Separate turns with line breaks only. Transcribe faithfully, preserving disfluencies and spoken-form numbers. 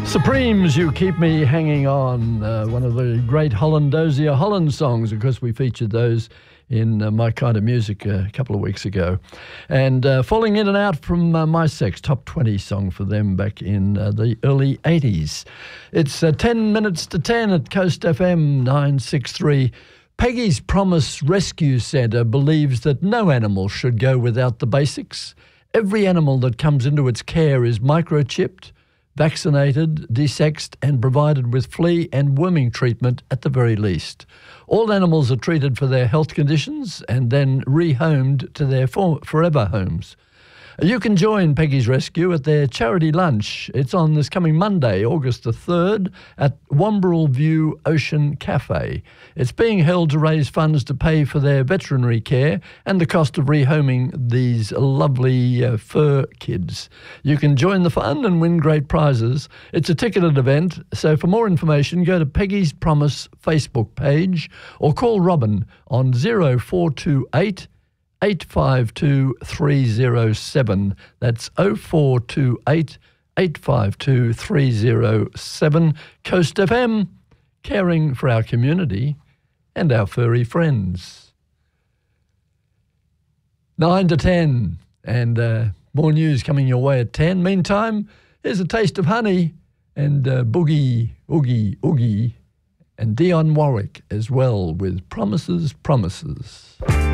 Supremes, You Keep Me Hanging On, uh, one of the great Hollandosia Holland songs. Of course, we featured those in uh, My Kind of Music uh, a couple of weeks ago. And uh, Falling In and Out from uh, My Sex, top twenty song for them back in uh, the early eighties. It's uh, ten minutes to ten at Coast F M nine sixty-three. Peggy's Promise Rescue Centre believes that no animal should go without the basics. Every animal that comes into its care is microchipped, vaccinated, desexed and provided with flea and worming treatment at the very least. All animals are treated for their health conditions and then rehomed to their for- forever homes. You can join Peggy's Rescue at their charity lunch. It's on this coming Monday, August the third, at Wamberal View Ocean Cafe. It's being held to raise funds to pay for their veterinary care and the cost of rehoming these lovely uh, fur kids. You can join the fun and win great prizes. It's a ticketed event, so for more information, go to Peggy's Promise Facebook page or call Robin on zero four two eight eight five two three zero seven. That's oh four two eight eight five two three zero seven. Coast F M, caring for our community and our furry friends. Nine to ten, and uh, more news coming your way at ten. Meantime, here's a taste of honey and uh, Boogie, Oogie, Oogie, and Dionne Warwick as well with Promises, Promises.